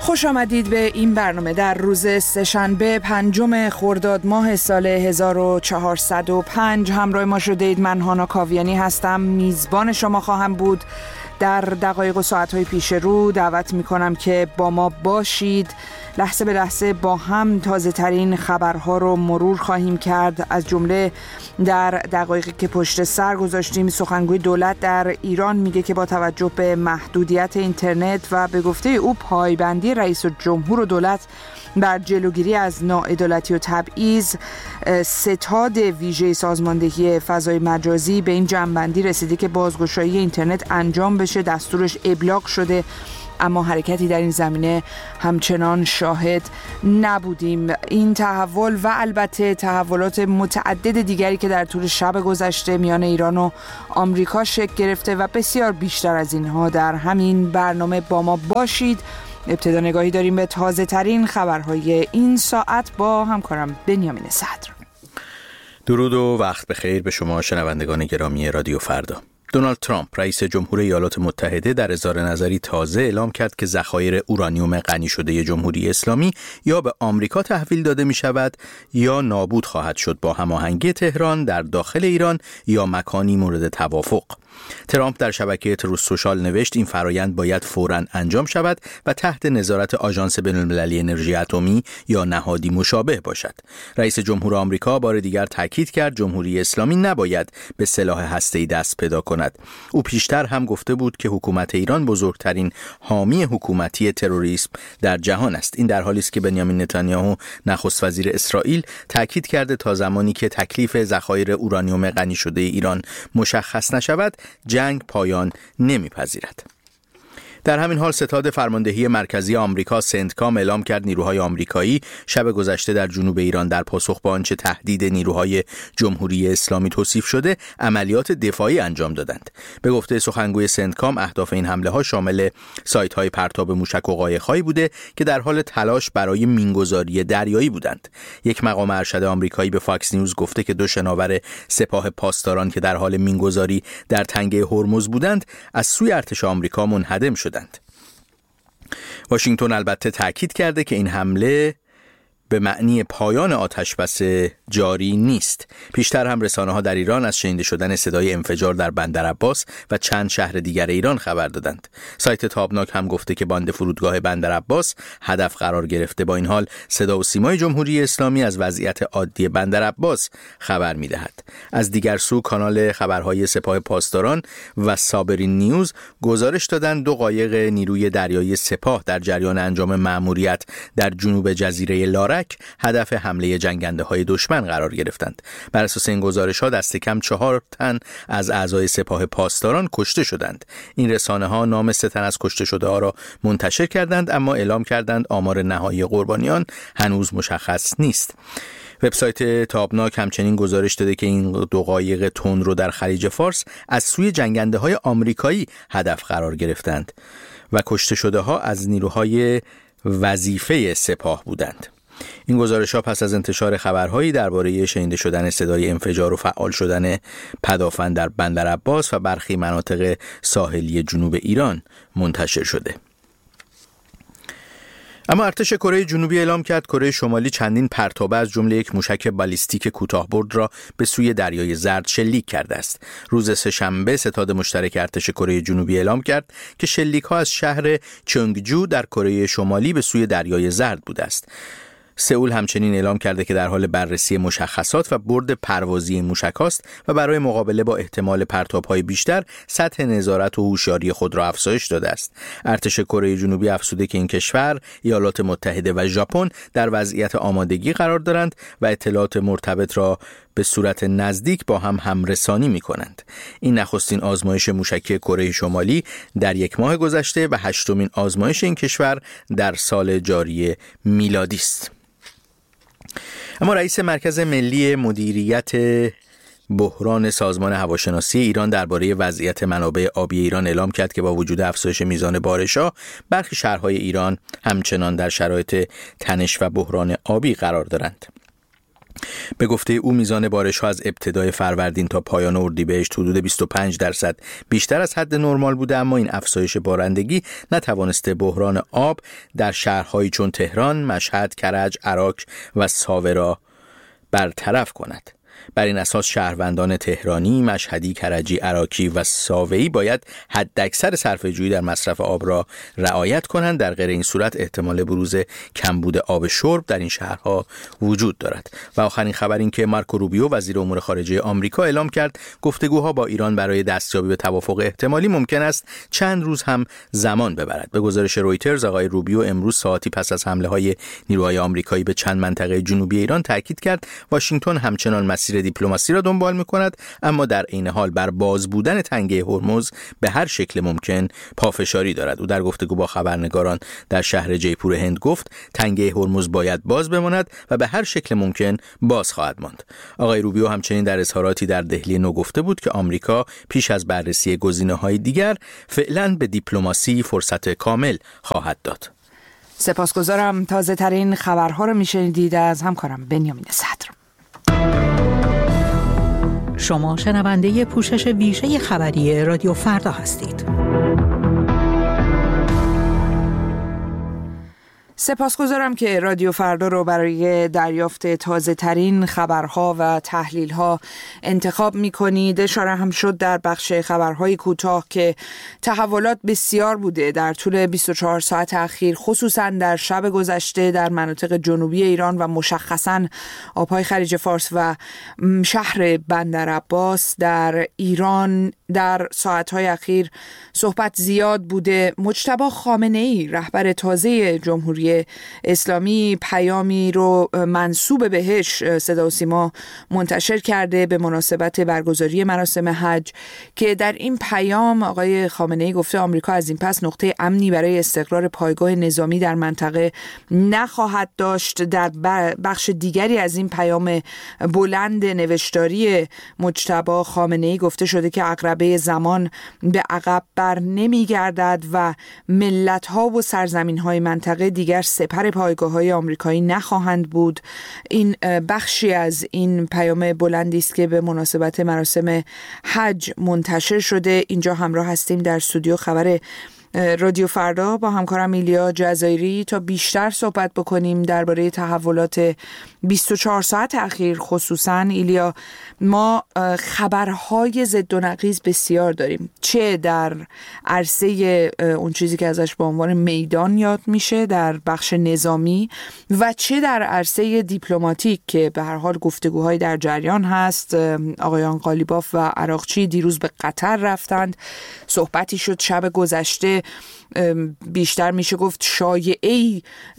خوش آمدید به این برنامه. در روز سه‌شنبه 5 خرداد ماه سال 1405 همراه ما شدید. من هانا کاویانی هستم، میزبان شما خواهم بود. در دقایق و ساعت‌های پیش رو دعوت می‌کنم که با ما باشید. لحظه به لحظه با هم تازه ترین خبرها رو مرور خواهیم کرد. از جمله در دقایقی که پشت سر گذاشتیم، سخنگوی دولت در ایران میگه که با توجه به محدودیت اینترنت و به گفته او پایبندی رئیس جمهور و دولت بر جلوگیری از ناعدالتی و تبعیض، ستاد ویژه سازماندهی فضای مجازی به این جمع‌بندی رسیده که بازگشایی اینترنت انجام بشه. دستورش ابلاغ شده، اما حرکتی در این زمینه همچنان شاهد نبودیم. این تحول و البته تحولات متعدد دیگری که در طول شب گذشته میان ایران و آمریکا شکل گرفته و بسیار بیشتر از اینها در همین برنامه با ما باشید. ابتدا نگاهی داریم به تازه ترین خبرهای این ساعت با همکارم بنیامین صدر. درود و وقت بخیر به شما شنوندگان گرامی رادیو فردا. دونالد ترامپ رئیس جمهور ایالات متحده در اظهار نظری تازه اعلام کرد که ذخایر اورانیوم غنی شده جمهوری اسلامی یا به آمریکا تحویل داده می شود یا نابود خواهد شد با هماهنگی تهران در داخل ایران یا مکانی مورد توافق. ترامپ در شبکه تروث سوشال نوشت این فرایند باید فوراً انجام شود و تحت نظارت آژانس بین‌المللی انرژی اتمی یا نهادی مشابه باشد. رئیس جمهور آمریکا بار دیگر تاکید کرد جمهوری اسلامی نباید به سلاح هسته‌ای دست پیدا کند. او پیشتر هم گفته بود که حکومت ایران بزرگترین حامی حکومتی تروریسم در جهان است. این در حالی است که بنیامین نتانیاهو نخست وزیر اسرائیل تاکید کرده تا زمانی که تکلیف ذخایر اورانیوم غنی شده ایران مشخص نشود جنگ پایان نمیپذیرد. در همین حال ستاد فرماندهی مرکزی آمریکا سنتکام اعلام کرد نیروهای آمریکایی شب گذشته در جنوب ایران در پاسخ به آنچه تهدید نیروهای جمهوری اسلامی توصیف شده عملیات دفاعی انجام دادند. به گفته سخنگوی سنتکام اهداف این حمله ها شامل سایت های پرتاب موشک و قایق‌هایی بوده که در حال تلاش برای مینگذاری دریایی بودند. یک مقام ارشد آمریکایی به فاکس نیوز گفته که 2 شناور سپاه پاسداران که در حال مینگذاری در تنگه هرمز بودند از سوی ارتش آمریکا منهدم شدند. واشنگتن البته تاکید کرده که این حمله به معنی پایان آتشبس جاری نیست. پیشتر هم رسانه‌ها در ایران از شنیده شدن صدای انفجار در بندر عباس و چند شهر دیگر ایران خبر دادند. سایت تابناک هم گفته که باند فرودگاه بندر عباس هدف قرار گرفته. با این حال صدا و سیمای جمهوری اسلامی از وضعیت عادی بندر عباس خبر می‌دهد. از دیگر سو کانال خبرهای سپاه پاسداران و صابرین نیوز گزارش دادند 2 قایق نیروی دریایی سپاه در جریان انجام مأموریت در جنوب جزیره لارک هدف حمله جنگنده‌های دشمن قرار گرفتند. بر اساس این گزارش‌ها دست کم 4 تن از اعضای سپاه پاسداران کشته شدند. این رسانه‌ها نام 3 تن از کشته شده‌ها را منتشر کردند، اما اعلام کردند آمار نهایی قربانیان هنوز مشخص نیست. وبسایت تابناک همچنین گزارش داده که این 2 قایق تندرو در خلیج فارس از سوی جنگنده‌های آمریکایی هدف قرار گرفتند و کشته شده‌ها از نیروهای وظیفه سپاه بودند. این گزارش‌ها پس از انتشار خبرهایی درباره شنیده شدن صدای انفجار و فعال شدن پدافند در بندر عباس و برخی مناطق ساحلی جنوب ایران منتشر شده. اما ارتش کره جنوبی اعلام کرد کره شمالی چندین پرتابه از جمله یک موشک بالیستیک کوتاه‌برد را به سوی دریای زرد شلیک کرده است. روز سه‌شنبه ستاد مشترک ارتش کره جنوبی اعلام کرد که شلیک‌ها از شهر چونگجو در کره شمالی به سوی دریای زرد بوده است. سئول همچنین اعلام کرده که در حال بررسی مشخصات و برد پروازی موشک است و برای مقابله با احتمال پرتاب‌های بیشتر سطح نظارت و هوشیاری خود را افزایش داده است. ارتش کره جنوبی افزوده که این کشور، ایالات متحده و ژاپن در وضعیت آمادگی قرار دارند و اطلاعات مرتبط را به صورت نزدیک با هم همرسانی می‌کنند. این نخستین آزمایش موشکی کره شمالی در 1 ماه گذشته و 8مین آزمایش این کشور در سال جاری میلادی است. اما رئیس مرکز ملی مدیریت بحران سازمان هواشناسی ایران درباره وضعیت منابع آبی ایران اعلام کرد که با وجود افزایش میزان بارش‌ها برخی شهرهای ایران همچنان در شرایط تنش و بحران آبی قرار دارند. به گفته او میزان بارش‌ها از ابتدای فروردین تا پایان اردیبهشت حدود 25% بیشتر از حد نرمال بوده، اما این افزایش بارندگی نتوانسته بحران آب در شهرهایی چون تهران، مشهد، کرج، عراق و ساوه را برطرف کند. بر این اساس شهروندان تهرانی، مشهدی، کرجی، عراقی و ساوه‌ای باید حداکثر صرفه‌جویی در مصرف آب را رعایت کنند. در غیر این صورت احتمال بروز کمبود آب شرب در این شهرها وجود دارد. و آخرین خبر این که مارکو روبیو وزیر امور خارجه آمریکا اعلام کرد گفتگوها با ایران برای دستیابی به توافق احتمالی ممکن است چند روز هم زمان ببرد. به گزارش رویترز آقای روبیو امروز ساعتی پس از حمله‌های نیروهای آمریکایی به چند منطقه جنوبی ایران تاکید کرد واشنگتن همچنان مسیر دیپلماسی را دنبال می‌کند، اما در عین حال بر باز بودن تنگه هرمز به هر شکل ممکن پافشاری دارد. او در گفتگو با خبرنگاران در شهر جیپور هند گفت تنگه هرمز باید باز بماند و به هر شکل ممکن باز خواهد ماند. آقای روبیو همچنین در اظهاراتی در دهلی نو گفته بود که آمریکا پیش از بررسی گزینه‌های دیگر فعلاً به دیپلماسی فرصت کامل خواهد داد. سپاسگزارم. تازه ترین خبرها رو میشنیدید از همکارم بنیامین صدر. شما شنونده پوشش ویژه خبری رادیو فردا هستید. سپاسگزارم که رادیو فردا رو برای دریافت تازه ترین خبرها و تحلیلها انتخاب می کنید. اشاره هم شد در بخش خبرهای کوتاه که تحولات بسیار بوده در طول 24 ساعت اخیر، خصوصا در شب گذشته در مناطق جنوبی ایران و مشخصا آبهای خلیج فارس و شهر بندرعباس در ایران. در ساعتهای اخیر صحبت زیاد بوده. مجتبی خامنه‌ای رهبر تازه جمهوری اسلامی پیامی رو منسوب بهش صدا و سیما منتشر کرده به مناسبت برگزاری مراسم حج که در این پیام آقای خامنه‌ای گفته آمریکا از این پس نقطه امنی برای استقرار پایگاه نظامی در منطقه نخواهد داشت. در بخش دیگری از این پیام بلند نوشتاری مجتبی خامنه‌ای گفته شده که عقربه زمان به عقب بر نمیگردد و ملت‌ها و سرزمین‌های منطقه دیگر سپر پایگاه‌های آمریکایی نخواهند بود. این بخشی از این پیام بلندی است که به مناسبت مراسم حج منتشر شده. اینجا همراه هستیم در استودیو خبر رادیو فردا با همکارم ایلیا جزایری تا بیشتر صحبت بکنیم درباره تحولات 24 ساعت اخیر. خصوصا ایلیا، ما خبرهای ضد و نقیض بسیار داریم، چه در عرصه اون چیزی که ازش به عنوان میدان یاد میشه در بخش نظامی و چه در عرصه دیپلماتیک که به هر حال گفتگوهای در جریان هست. آقایان قالیباف و عراقچی دیروز به قطر رفتند، صحبتی شد شب گذشته، بیشتر میشه گفت شایعه‌ای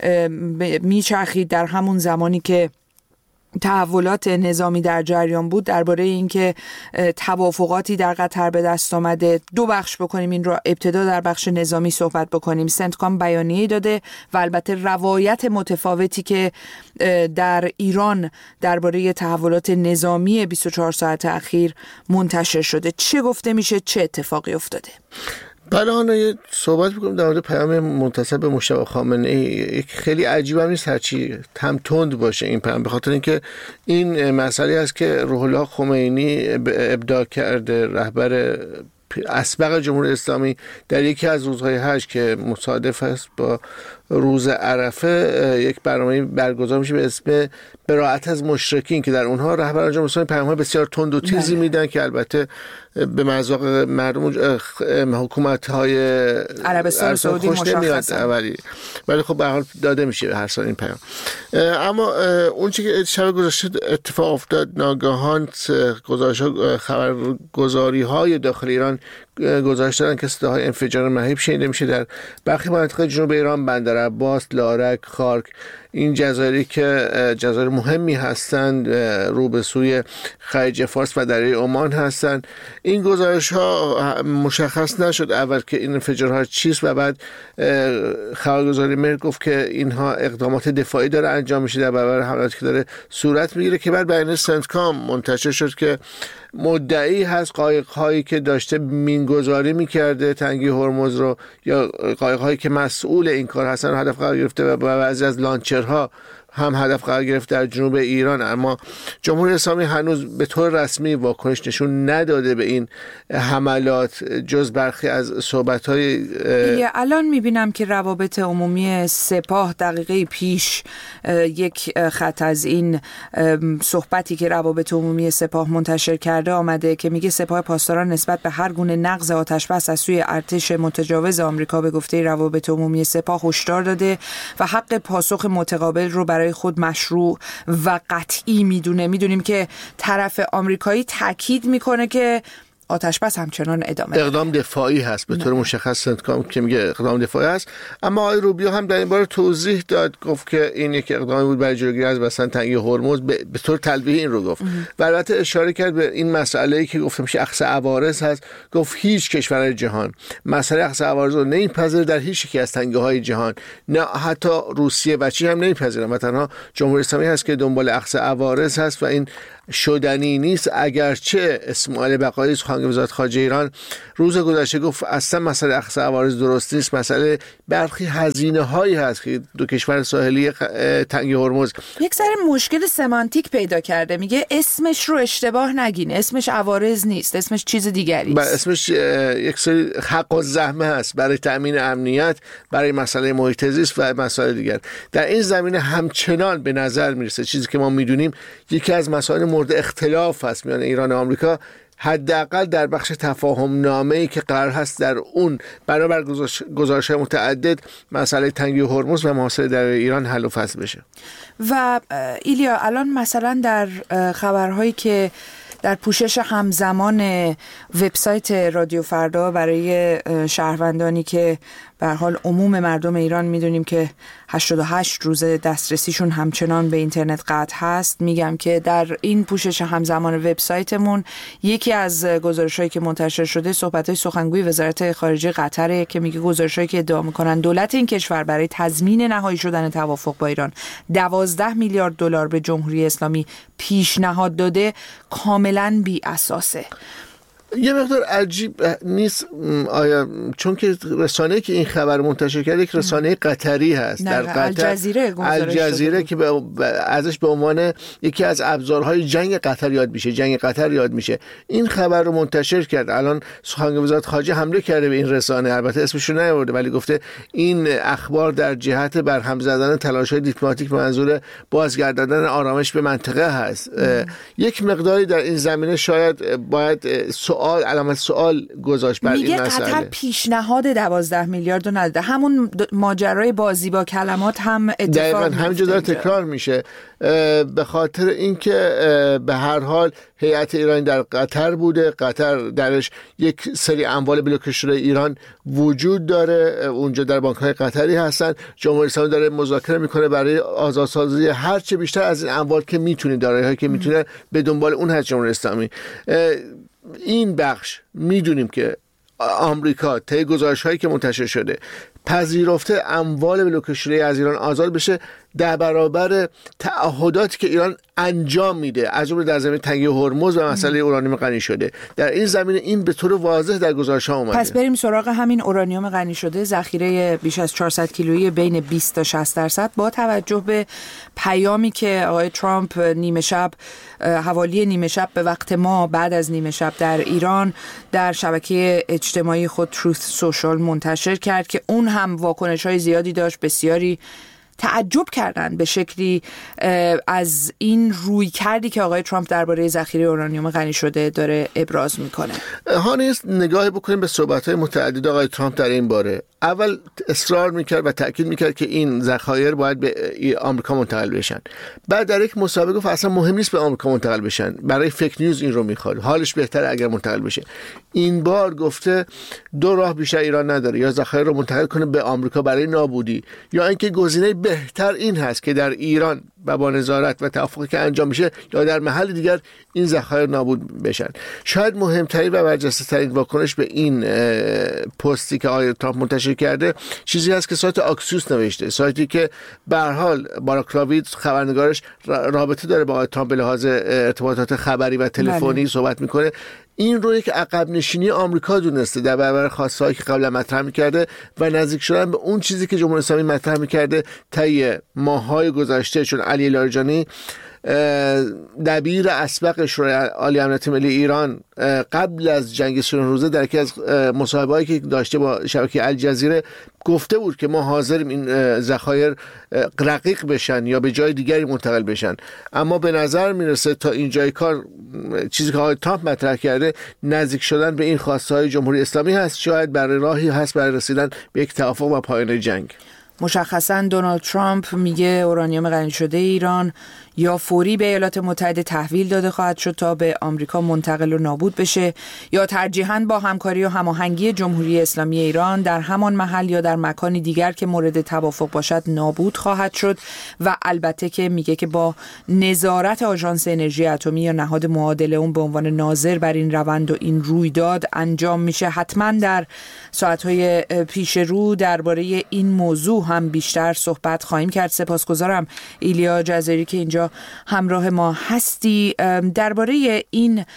میچرخید در همون زمانی که تحولات نظامی در جریان بود درباره اینکه توافقاتی در قطر به دست آمده. دو بخش بکنیم این رو، ابتدا در بخش نظامی صحبت بکنیم. سنتکام بیانیه داده و البته روایت متفاوتی که در ایران درباره تحولات نظامی 24 ساعت اخیر منتشر شده. چه گفته میشه؟ چه اتفاقی افتاده؟ بله، حالا صحبت بکنم در مورد پیام منتسب به مجتبی خامنه‌ای. خیلی عجیب هم نیست هرچی هم تند باشه این پیام، به خاطر اینکه این مسئله است که روح الله خمینی ابداع کرده، رهبر اسبق جمهوری اسلامی، در یکی از روزهای حج که مصادف است با روز عرفه یک برنامه برگزار میشه به اسم براءت از مشرکین که در اونها رهبران جمهوری اسلامی پیام‌های بسیار تند و تیزی میدن که البته به مذاق مردم حکومت‌های عربستان سعودی مشخصه، ولی خب به هر حال داده میشه هر سال این پیام. اما اون چیزی که شب گذشته اتفاق افتاد، ناگهان خبرگزاری‌های داخل ایران گزارش دادن که صداهای انفجار مهیب شنیده میشه در برخی مناطق جنوب ایران، بندرعباس، لارک، خارک. این جزایری که جزایر مهمی هستند رو به سوی خلیج فارس و دریای عمان هستند. این گزارش ها مشخص نشد اول که این انفجارها چیست و بعد خبرگزاری مهر گفت که اینها اقدامات دفاعی داره انجام میشه در برابر حملاتی که داره صورت میگیره، که بعد بیانیه سنتکام منتشر شد که مدعی هست قایق هایی که داشته مینگذاری میکرده تنگی هرمز رو، یا قایق هایی که مسئول این کار هستن هدف قرار گرفته و بعضی از لانچرها هم هدف قرار گرفت در جنوب ایران، اما جمهوری اسلامی هنوز به طور رسمی واکنش نشون نداده به این حملات جز برخی از صحبت‌های الان می‌بینم که روابط عمومی سپاه دقیقه پیش یک خط از این صحبتی که روابط عمومی سپاه منتشر کرده آمده که میگه سپاه پاسداران نسبت به هر گونه نقض آتش‌بس از سوی ارتش متجاوز آمریکا به گفته روابط عمومی سپاه هشدار داده و حق پاسخ متقابل رو برای خود مشروع و قطعی میدونه. میدونیم که طرف آمریکایی تاکید میکنه که آتش‌بس همچنان ادامه اقدام دفاعی هست، به طور مشخص سنتکام که میگه اقدام دفاعی هست. اما آقای روبیو هم در این باره توضیح داد، گفت که این یک اقدامی بود برای جلوگیری از بستن تنگی هرمز، به طور تلویحی این رو گفت و البته اشاره کرد به این مسئله‌ای که گفتم میشه اخذ عوارض هست. گفت هیچ کشور جهان مسئله اخذ عوارض رو نمیپذیره در هیچ یکی از تنگه‌های جهان، نه حتی روسیه و چین هم نمیپذیرن و تنها جمهوری اسلامی هست که دنبال اخذ عوارض هست و این شدنی نیست. اگرچه اسماعیل بقایی سخنگوی وزارت خارجه ایران روز گذشته گفت اصلا مسئله اخذ عوارض درست نیست، مسئله برخی هزینه‌هایی هست که دو کشور ساحلی تنگی هرمز یک سری مشکل سمانتیک پیدا کرده. میگه اسمش رو اشتباه نگین، اسمش عوارض نیست، اسمش چیز دیگری است. اسمش یک سری حق و زحمه هست برای تامین امنیت، برای مسئله محیط زیست و مسائل دیگر. در این زمینه همچنان به نظر میرسه چیزی که ما میدونیم یکی از مسائل مورد اختلاف هست میان ایران و آمریکا، حداقل در بخش تفاهم نامه‌ای که قرار هست در اون بنابر گزارش‌های متعدد مسئله تنگی هرمز و محاصره دریای ایران حل و فصل بشه. و ایلیا الان مثلا در خبرهایی که در پوشش همزمان وبسایت رادیو فردا برای شهروندانی که به هر حال عموم مردم ایران میدونیم که 88 روز دسترسیشون همچنان به اینترنت قطع هست، میگم که در این پوشش همزمان وبسایتمون یکی از گزارش‌هایی که منتشر شده صحبت‌های سخنگوی وزارت خارجه قطر که میگه گزارش‌هایی که ادعا می‌کنن دولت این کشور برای تضمین نهایی شدن توافق با ایران 12 میلیارد دلار به جمهوری اسلامی پیشنهاد داده کاملاً بی اساسه. یه مقدار عجیب نیست آیا؟ چون که رسانه‌ای که این خبر منتشر کرده یک رسانه قطری هست در قطر، الجزیره که ازش به عنوان یکی از ابزارهای جنگ قطر یاد میشه، این خبر رو منتشر کرد. الان سخنگوی وزارت خارجه حمله کرده به این رسانه، البته اسمش رو نیاورده ولی گفته این اخبار در جهت برهم زدن تلاش‌های دیپلماتیک به منظور بازگرداندن آرامش به منطقه هست. یک مقداری در این زمینه شاید باید علامت سوال گذاشت بر این مسئله. میگه قطر پیشنهاد 12 میلیارد رو نداده، همون ماجرای بازی با کلمات هم اتفاق دقیقاً همینجا داره تکرار میشه، به خاطر اینکه به هر حال هیئت ایرانی در قطر بوده، قطر درش یک سری اموال بلوک شده ایران وجود داره، اونجا در بانک‌های قطری هستن. جمهوری اسلامی داره مذاکره میکنه برای آزادسازی هر چه بیشتر از این اموال که میتونه، دارایی‌هایی که میتونه، به دنبال اون هست جمهوری اسلامی. این بخش میدونیم که آمریکا طی گزارش‌هایی که منتشر شده پذیرفته اموال بلوک شده از ایران آزاد بشه در برابر تعهداتی که ایران انجام میده، از جمله در زمینه تنگی هرمز و مسئله اورانیوم غنی شده. در این زمینه این به طور واضح در گزارش‌ها اومده. پس بریم سراغ همین اورانیوم غنی شده. ذخیره بیش از 400 کیلویی بین 20 تا 60% با توجه به پیامی که آقای ترامپ نیمه شب حوالی نیمه شب به وقت ما بعد از نیمه شب در ایران در شبکه اجتماعی خود تروث سوشال منتشر کرد که اون هم واکنش‌های زیادی داشت. بسیاری تعجب کردن به شکلی از این روی کردی که آقای ترامپ درباره ذخیره اورانیوم غنی شده داره ابراز میکنه. ها نیست نگاهی بکنیم به صحبت‌های متعدد آقای ترامپ در این باره. اول اصرار میکرد و تاکید میکرد که این ذخایر باید به آمریکا منتقل بشن. بعد در یک مصاحبه گفت اصلا مهم نیست به آمریکا منتقل بشن، برای فیک نیوز این رو میخواد، حالش بهتره اگر منتقل بشه. این بار گفته دو راه بیشتر ایران نداره، یا ذخایر رو منتقل کنه به آمریکا برای نابودی، یا اینکه گزینه بهتر این هست که در ایران و با نظارت و توافقی که انجام میشه یا در محل دیگر این ذخایر نابود بشن. شاید مهمترین و برجسته‌ترین واکنش به این پستی که آقای ترامپ منتشر کرده چیزی هست که سایت آکسیوس نوشته، سایتی که به هر حال باراک راوید خبرنگارش رابطه داره با آقای ترامپ به لحاظ ارتباطات خبری و تلفنی صحبت میکنه. این رو یک عقب نشینی آمریکا دونسته در برابر خواسته‌هایی که قبلا مطرح می‌کرده و نزدیک شدن به اون چیزی که جمهوری اسلامی مطرح می‌کرده طی ماه‌های گذشته. چون علی لاریجانی دبیر اسبق شورای عالی امنیت ملی ایران قبل از جنگ 39 روزه در یکی از مصاحبه‌هایی که داشته با شبکه الجزیره گفته بود که ما حاضریم این ذخایر رقیق بشن یا به جای دیگری منتقل بشن. اما به نظر میرسه تا اینجای کار چیزی که آقای ترامپ مطرح کرده نزدیک شدن به این خواسته‌های جمهوری اسلامی هست، شاید برای راهی هست برای رسیدن به یک توافق و پایان جنگ. مشخصاً دونالد ترامپ میگه اورانیوم غنی شده ایران یا فوری به ایالات متحده تحویل داده خواهد شد تا به آمریکا منتقل و نابود بشه یا ترجیحاً با همکاری و هماهنگی جمهوری اسلامی ایران در همان محل یا در مکانی دیگر که مورد توافق باشد نابود خواهد شد و البته که میگه که با نظارت آژانس انرژی اتمی یا نهاد معادل اون به عنوان ناظر بر این روند و این رویداد انجام میشه. حتما در ساعت‌های پیش رو درباره این موضوع هم بیشتر صحبت خواهیم کرد. سپاسگزارم ایلیا جزایری که اینجا همراه ما هستی. درباره این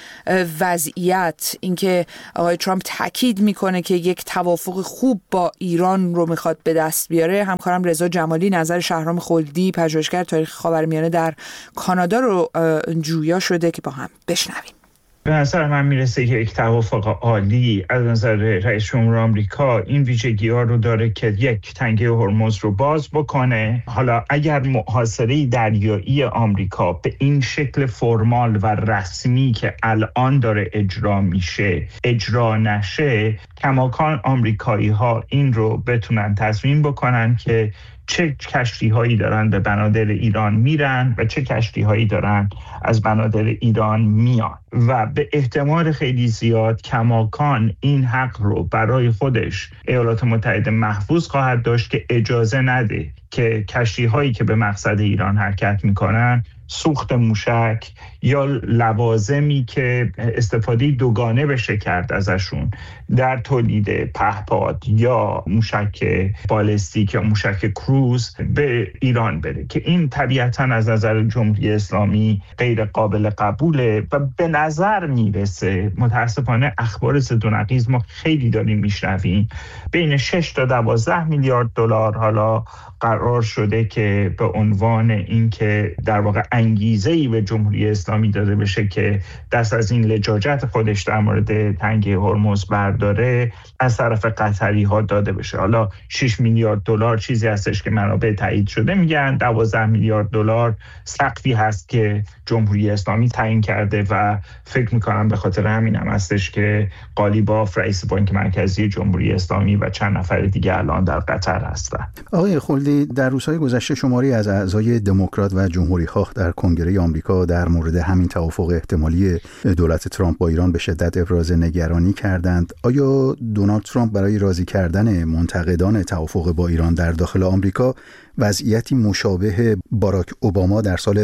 وضعیت، اینکه آقای ترامپ تاکید میکنه که یک توافق خوب با ایران رو میخواد به دست بیاره، همکارم رضا جمالی نظر شهرام خلدی پژوهشگر تاریخ خاورمیانه در کانادا رو جویا شده که با هم بشنویم. به نظر من میرسه که یک توافق عالی از نظر رئیس جمهور آمریکا این ویژگی‌ها رو داره که یک، تنگه هرمز رو باز بکنه. حالا اگر محاصره دریایی آمریکا به این شکل فرمال و رسمی که الان داره اجرا میشه اجرا نشه، کماکان آمریکایی‌ها این رو بتونن تضمین بکنن که چه کشتی‌هایی دارن به بنادر ایران میرن و چه کشتی‌هایی دارن از بنادر ایران میان و به احتمال خیلی زیاد کماکان این حق رو برای خودش ایالات متحده محفوظ خواهد داشت که اجازه نده که کشتی‌هایی که به مقصد ایران حرکت میکنن سوخت موشک یا لوازمی که استفاده دوگانه بشه کرد ازشون در تولید پهپاد یا موشک بالستیک یا موشک کروز به ایران بره، که این طبیعتاً از نظر جمهوری اسلامی غیر قابل قبوله و به نظر میرسه متاسفانه اخبار ضد و نقیض ما خیلی داریم میشنویم بین 6 تا 12 میلیارد دلار حالا قرار شده که به عنوان اینکه در واقع انگیزه‌ای به جمهوری اسلامی داده بشه که دست از این لجاجت خودش در مورد تنگه هرمز برداره از طرف قطری‌ها داده بشه. حالا 6 میلیارد دلار چیزی هستش که منابع تایید شده میگن، 12 میلیارد دلار سقفی هست که جمهوری اسلامی تعیین کرده و فکر می‌کنم به خاطر همین هم هستش که قالیباف رئیس بانک مرکزی جمهوری اسلامی و چند نفر دیگه الان در قطر هستن. آقای خلدی، در روزهای گذشته شماری از اعضای دموکرات و جمهوری‌خواه در کنگره آمریکا در مورد همین توافق احتمالی دولت ترامپ با ایران به شدت ابراز نگرانی کردند. آیا دونالد ترامپ برای راضی کردن منتقدان توافق با ایران در داخل آمریکا وضعیتی مشابه باراک اوباما در سال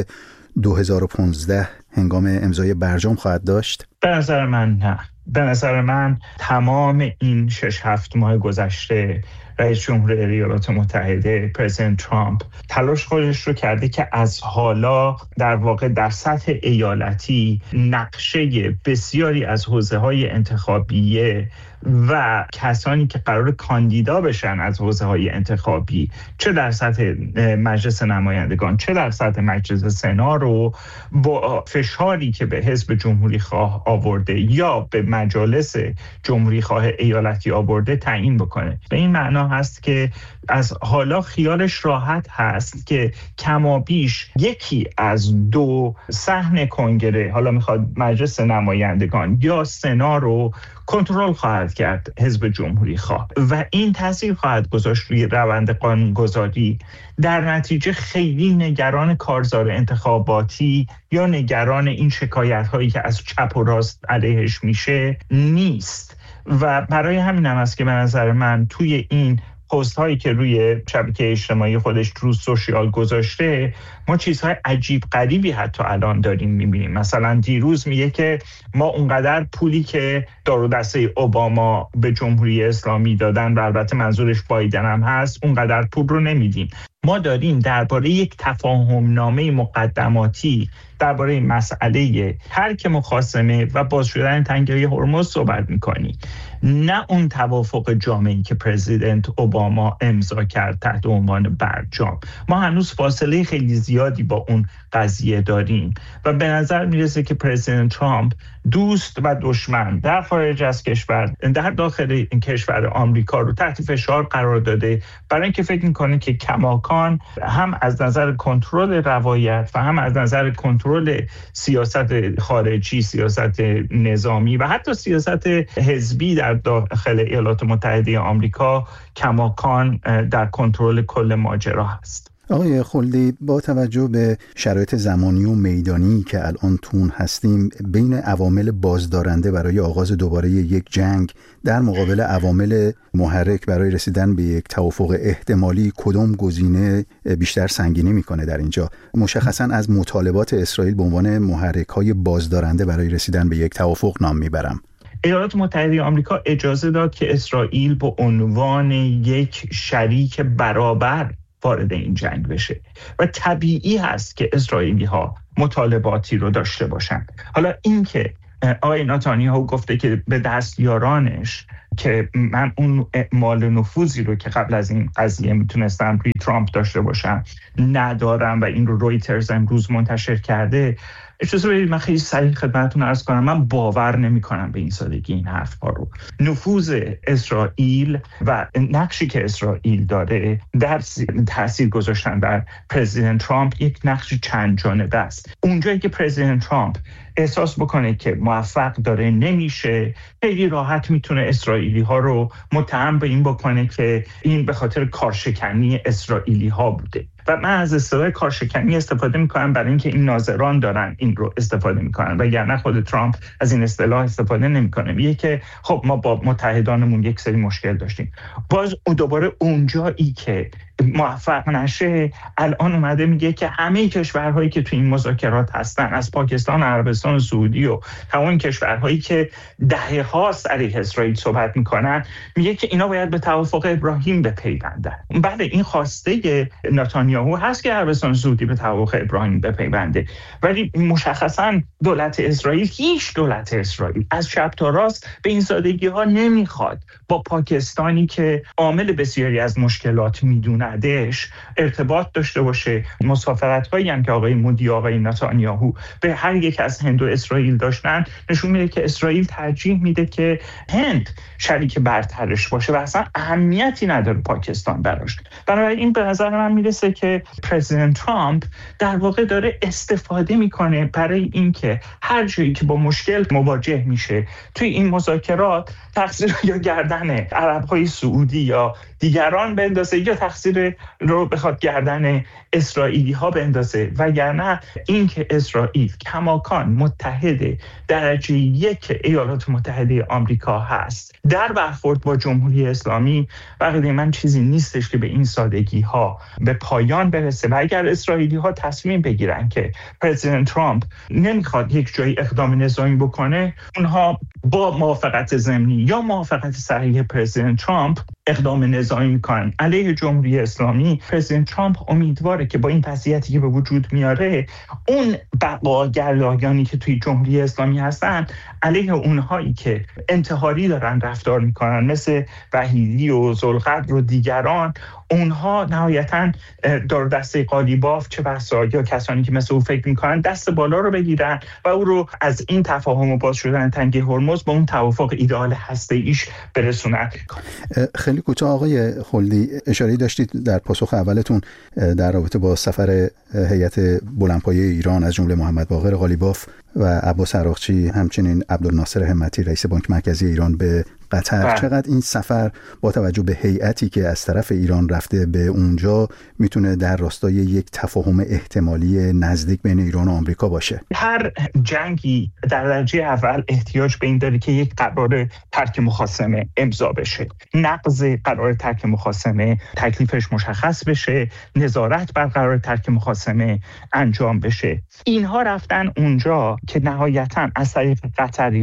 2015 هنگام امضای برجام خواهد داشت؟ به نظر من نه. به نظر من تمام این 6-7 ماه گذشته رئیس جمهور ایالات متحده پرزیدنت ترامپ تلاش خودش رو کرده که از حالا در واقع در سطح ایالتی نقشه بسیاری از حوزه‌های انتخابیه و کسانی که قرار کاندیدا بشن از حوزه‌های انتخابی، چه در سطح مجلس نمایندگان چه در سطح مجلس سنا، رو با فشاری که به حزب جمهوری خواه آورده یا به مجالس جمهوری خواه ایالتی آورده تعیین بکنه. به این معنا هست که از حالا خیالش راحت هست که کمابیش یکی از دو صحن کنگره، حالا میخواد مجلس نمایندگان یا سنا، رو کنترل خواهد کرد حزب جمهوری خواه و این تاثیر خواهد گذاشت روی روند قانونگذاری. در نتیجه خیلی نگران کارزار انتخاباتی یا نگران این شکایت هایی که از چپ و راست علیهش میشه نیست و برای همین هم است که به نظر من توی این پست هایی که روی شبکه اجتماعی خودش رو سوشیال گذاشته ما چیزهای عجیب غریبی حتی الان داریم میبینیم. مثلا دیروز میگه که ما اونقدر پولی که دار و دسته اوباما به جمهوری اسلامی دادن و البته منظورش بایدن هم هست اونقدر پول رو نمیدیم. ما داریم درباره یک تفاهم‌نامه مقدماتی درباره مسئله ترک مخاصمه و باز شدن تنگه هرمز صحبت می‌کنیم، نه اون توافق جامعی که پرزیدنت اوباما امضا کرد تحت عنوان برجام. ما هنوز فاصله خیلی زیادی با اون قضیه داریم و به نظر میرسه که پرزیدنت ترامپ دوست و دشمن در خارج از کشور، در داخل این کشور آمریکا رو تحت فشار قرار داده، برای اینکه فکر میکنه که کماکان هم از نظر کنترل روایت و هم از نظر کنترل سیاست خارجی، سیاست نظامی و حتی سیاست حزبی در داخل ایالات متحده آمریکا کماکان در کنترل کل ماجرا هست. آقای خلدی، با توجه به شرایط زمانی و میدانی که الان تون هستیم، بین عوامل بازدارنده برای آغاز دوباره یک جنگ در مقابل عوامل محرک برای رسیدن به یک توافق احتمالی، کدام گزینه بیشتر سنگینی میکنه در اینجا؟ مشخصا از مطالبات اسرائیل به عنوان محرک‌های بازدارنده برای رسیدن به یک توافق نام میبرم. ایالات متحده آمریکا اجازه داد که اسرائیل به عنوان یک شریک برابر وارد این جنگ بشه و طبیعی هست که اسرائیلی ها مطالباتی رو داشته باشند. حالا این که آقای نتانیاهو گفته که به دستیارانش که من اون اعمال نفوذی رو که قبل از این قضیه میتونستم روی ترامپ داشته باشم ندارم و این رو رویترز امروز منتشر کرده، اجازه بدید من خیلی سریع خدمتتون عرض کنم من باور نمی کنم به این سادگی این حرف‌ها رو. نفوذ اسرائیل و نقشی که اسرائیل داره در تاثیر گذاشتن بر پرزیدنت ترامپ یک نقش چند جانبه است. اونجایی که پرزیدنت ترامپ احساس بکنه که موفق داره نمیشه، خیلی راحت میتونه اسرائیلی ها رو متهم به این بکنه که این به خاطر کارشکنی اسرائیلی ها بوده و من از اصطلاح کارشکنی استفاده میکنم برای اینکه این ناظران دارن این رو استفاده میکنن و یعنی خود ترامپ از این اصطلاح استفاده نمیکنه. میگه که خب ما با متحدانمون یک سری مشکل داشتیم. باز دوباره اونجایی که موفق نشه الان اومده میگه که همه کشورهایی که تو این مذاکرات هستن، از پاکستان، عربستان سعودی و تمام کشورهایی که دهه‌هاست علیه اسرائیل صحبت میکنن، میگه که اینا باید به توافق ابراهیم بپیوندن. بله این خواسته نتانیاهو هست که عربستان سعودی به توافق ابراهیم بپیونده، ولی مشخصا دولت اسرائیل، هیچ دولت اسرائیل از چپ تا راست به این سادگی ها نمیخواد با پاکستانی که عامل بسیاری از مشکلات میدوندش ارتباط داشته باشه. مسافرت‌هایی هم که آقای مودی و آقای نتانیاهو به هر یک از هند و اسرائیل داشتن نشون میده که اسرائیل ترجیح میده که هند شریک برترش باشه و اصلا اهمیتی نداره پاکستان براش. بنابراین به نظر من میرسه که پرزیدنت ترامپ در واقع داره استفاده میکنه برای اینکه هر جایی که با مشکل مواجه میشه توی این مذاکرات تقصیر یا گردن عرب‌های سعودی یا دیگران بندازه یا تقصیر رو بخواد گردن اسرائیلی ها بندازه، وگرنه اینکه اسرائیل کماکان متحد درجه یک ایالات متحده آمریکا هست در برخورد با جمهوری اسلامی، بقیده من چیزی نیستش که به این سادگی ها به پایان برسه. و اگر اسرائیلی ها تصمیم بگیرن که پرزیدنت ترامپ نمیخواد یک جایی اقدام نظامی بکنه، اونها با موافقت ضمنی یا موافقت صریح پرزیدنت ترامپ اقدام نظامی میکنن علیه جمهوری اسلامی. پرزیدنت ترامپ امیدواره که با این وضعیتی که به وجود میاره اون بقاگردانی که توی جمهوری اسلامی هستن علیه اونهایی که انتحاری دارن رفتار میکنن مثل وحیدی و ذوالقدر و دیگران، اونها نهایتاً دار دسته قالیباف چه بسا یا کسانی که مثل او فکر میکنن دست بالا رو بگیرن و او رو از این تفاهم و باز شدن تنگه هرمز با اون توافق ایدئال هسته‌ایش برسونن. خیلی کوتاه آقای خلدی، اشاره داشتید در پاسخ اولتون در رابطه با سفر هیئت بلندپایه ایران از جمله محمد باقر قالیباف و عباس عراقچی، همچنین عبدالناصر همتی رئیس بانک مرکزی ایران به قطر. چقدر این سفر با توجه به هیئتی که از طرف ایران رفته به اونجا میتونه در راستای یک تفاهم احتمالی نزدیک بین ایران و آمریکا باشه؟ هر جنگی در درجه اول احتیاج به این داره که یک قرار ترک مخاصمه امضا بشه، نقض قرار ترک مخاصمه تکلیفش مشخص بشه، نظارت بر قرار ترک مخاصمه انجام بشه. اینها رفتن اونجا که نهایتاً از طریق قطری ها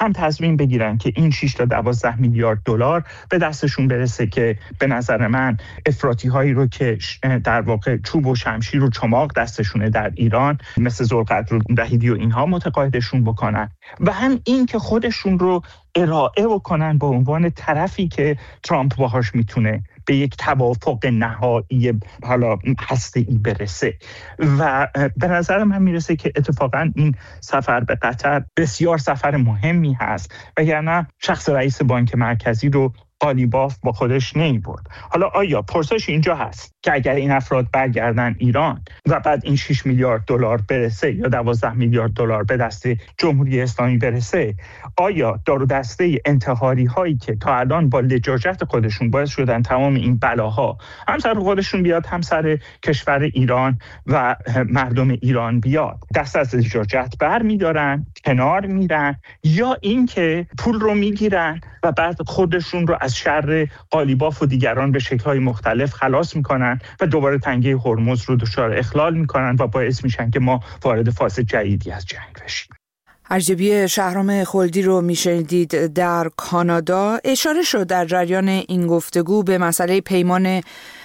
هم تصمیم بگیرن که این 6 تا 12 میلیارد دلار به دستشون برسه که به نظر من افراطی هایی رو که در واقع چوب و شمشیر و چماق دستشونه در ایران مثل ذوالقدر رهیدی و اینها متقاعدشون بکنن و هم این که خودشون رو ارائه بکنن به عنوان طرفی که ترامپ باهاش میتونه به یک توافق نهایی حالا هسته‌ای برسه. و به نظر من میرسه که اتفاقا این سفر به قطر بسیار سفر مهمی هست، وگرنه شخص رئیس بانک مرکزی رو قالیباف با خودش نمی‌برد. حالا آیا پرسش اینجا هست که اگر این افراد برگردن ایران و بعد این 6 میلیارد دلار برسه یا 12 میلیارد دلار به دست جمهوری اسلامی برسه، آیا دار و دسته انتحاری هایی که تا الان با لجاجت خودشون باعث شدن تمام این بلاها هم سر خودشون بیاد هم سر کشور ایران و مردم ایران بیاد، دست از لجاجت برمی‌دارن، کنار میرن، یا اینکه پول رو میگیرن و بعد خودشون رو از شر قالیباف و دیگران به شکل‌های مختلف خلاص میکنن و دوباره تنگه هرمز رو دچار اخلال میکنن و باعث میشن که ما وارد فاز جدیدی از جنگ بشیم. ارجبی شهرام خلدی رو میشنیدید. در کانادا اشاره شد در جریان این گفتگو به مسئله پیمان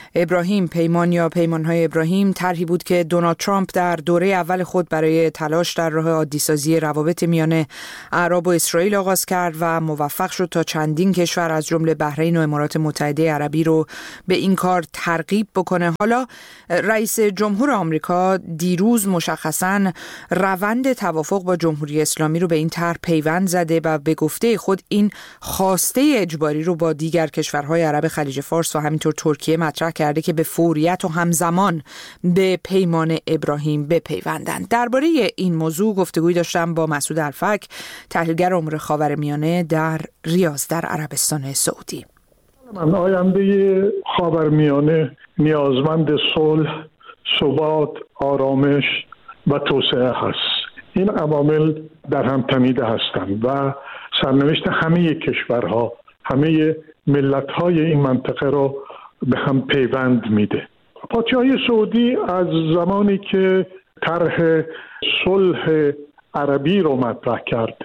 یا پیمان‌های ابراهیم، طرحی بود که دونالد ترامپ در دوره اول خود برای تلاش در راه عادی‌سازی روابط میان عرب و اسرائیل آغاز کرد و موفق شد تا چندین کشور از جمله بحرین و امارات متحده عربی رو به این کار ترغیب بکنه. حالا رئیس جمهور آمریکا دیروز مشخصاً روند توافق با جمهوری اسلامی رو به این طرح پیوند زده و به گفته خود این خواسته اجباری رو با دیگر کشورهای عرب خلیج فارس و همینطور ترکیه مطرح کرده که به فوریت و همزمان به پیمان ابراهیم بپیوندند. درباره این موضوع گفتگویی داشتم با مسعود الفک، تحلیلگر امور خاورمیانه در ریاض در عربستان سعودی. آینده خاورمیانه نیازمند صلح، ثبات، آرامش و توسعه هست. این عوامل در هم تنیده هستند و سرنوشت همه کشورها، همه ملت‌های این منطقه رو به هم پیوند میده. پادشاهی سعودی از زمانی که طرح صلح عربی رو مطرح کرد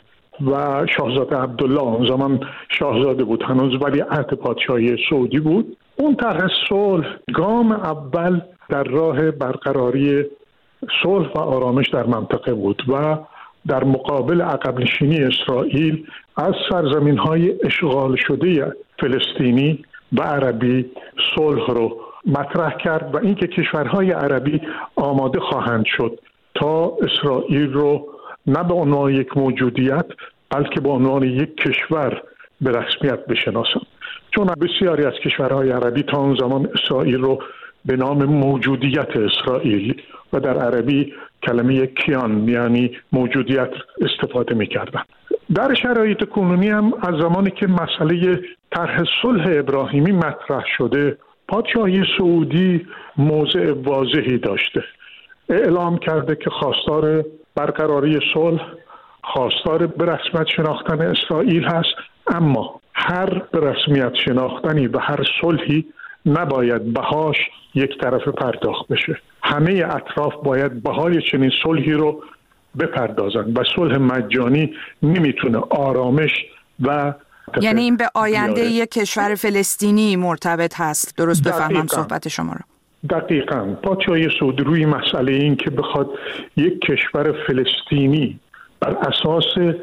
و شاهزاده عبدالله، اون زمان شاهزاده بود هنوز ولی عهد پادشاهی سعودی بود، اون طرح صلح گام اول در راه برقراری صلح و آرامش در منطقه بود و در مقابل عقب نشینی اسرائیل از سرزمین‌های اشغال شده فلسطینی و عربی صلح رو مطرح کرد و اینکه کشورهای عربی آماده خواهند شد تا اسرائیل رو نه به عنوان یک موجودیت بلکه به عنوان یک کشور به رسمیت بشناسند، چون بسیاری از کشورهای عربی تا اون زمان اسرائیل رو به نام موجودیت اسرائیل و در عربی کلمه کیان یعنی موجودیت استفاده می‌کردند. در شرایط کنونی هم از زمانی که مسئله طرح صلح ابراهیمی مطرح شده، پادشاهی سعودی موضع واضحی داشته. اعلام کرده که خواستار برقراری صلح، خواستار به رسمیت شناختن اسرائیل هست، اما هر به رسمیت شناختنی و هر صلحی نباید بهاش یک طرف پرداخت بشه. همه اطراف باید بهای چنین صلحی رو بپردازن و صلح مجانی نمیتونه آرامش و یعنی این به آینده یک کشور فلسطینی مرتبط هست. درست بفهمم صحبت شما رو؟ دقیقاً. پادشاهی سعودی روی مسئله این که بخواد یک کشور فلسطینی بر اساس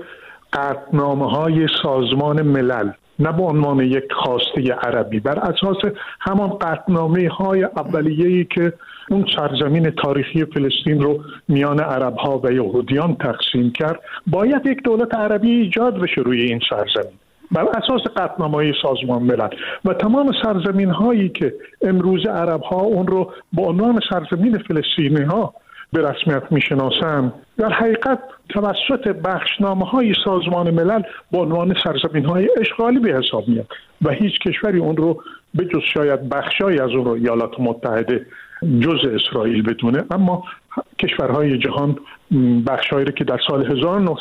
قطعنامه‌های سازمان ملل، نه به عنوان یک خواسته عربی، بر اساس همان قطعنامه‌های اولیه‌ای که اون سرزمین تاریخی فلسطین رو میان عرب‌ها و یهودیان تقسیم کرد، باید یک دولت عربی ایجاد بشه روی این سرزمین بر اساس قطعنامه‌های سازمان ملل و تمام سرزمین‌هایی که امروز عرب‌ها اون رو به عنوان سرزمین فلسطینی‌ها به رسمیت میشناسن، در حقیقت توسط بخشنامه‌های سازمان ملل به عنوان سرزمین‌های اشغالی به حساب میاد و هیچ کشوری اون رو به جز شاید بخشای از اون رو ایالات متحده جزء اسرائیل بدونه، اما کشورهای جهان بخشایی که در سال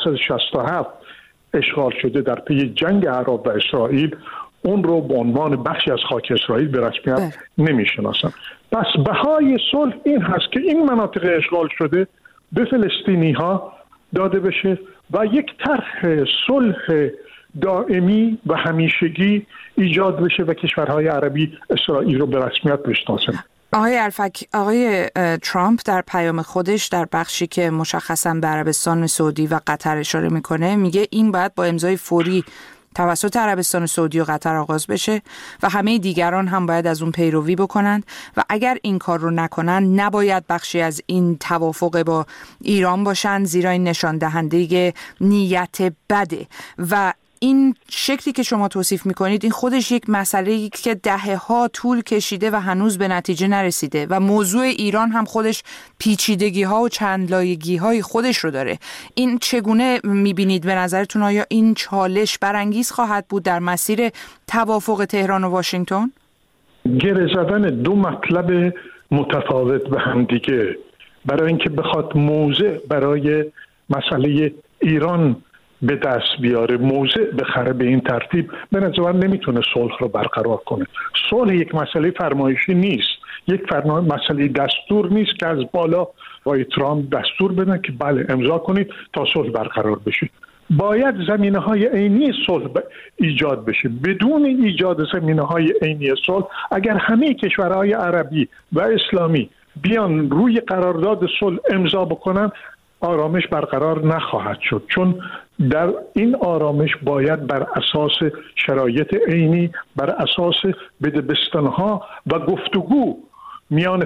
1967 اشغال شده در پی جنگ عرب و اسرائیل اون رو به عنوان بخشی از خاک اسرائیل به رسمیت نمیشناسن. پس بهای صلح این هست که این مناطق اشغال شده به فلسطینی ها داده بشه و یک طرح صلح دائمی و همیشگی ایجاد بشه و کشورهای عربی اسرائیل رو به رسمیت بشناسن. آقای الفک، آقای ترامپ در پیام خودش در بخشی که مشخصاً به عربستان سعودی و قطر اشاره میکنه، میگه این باید با امضای فوری توسط عربستان سعودی و قطر آغاز بشه و همه دیگران هم باید از اون پیروی بکنند و اگر این کار رو نکنن نباید بخشی از این توافق با ایران باشن، زیرا این نشان دهنده نیت بده. و این شکلی که شما توصیف میکنید این خودش یک مسئله‌ای که دهه‌ها طول کشیده و هنوز به نتیجه نرسیده و موضوع ایران هم خودش پیچیدگی‌ها و چندلایگی‌های خودش رو داره. این چگونه میبینید به نظرتون؟ آیا این چالش برانگیز خواهد بود در مسیر توافق تهران و واشنگتن؟ گره زدن دو مطلب متفاوت به هم دیگه برای اینکه بخواد موضع برای مسئله ایران به دست بیاره، موضع بخره به این ترتیب، به نظر من نمیتونه صلح رو برقرار کنه. صلح یک مسئله فرمایشی نیست، یک مسئله دستور نیست که از بالا آقای ترامپ دستور بدن که بله امضا کنید تا صلح برقرار بشه. باید زمینه‌های عینی صلح ایجاد بشه. بدون ایجاد زمینه‌های عینی صلح، اگر همه کشورهای عربی و اسلامی بیان روی قرارداد صلح امضا بکنن، آرامش برقرار نخواهد شد، چون در این آرامش باید بر اساس شرایط عینی، بر اساس بدبستانها و گفتگو میان